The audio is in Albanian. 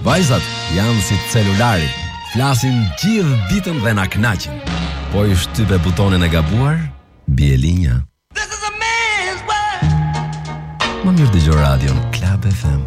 Vajzat janë si celulari, flasin gjithë ditën dhe na kënaqin. Po i shtype butonin e gabuar, bie linja. Më mirë dëgjo radion Club FM.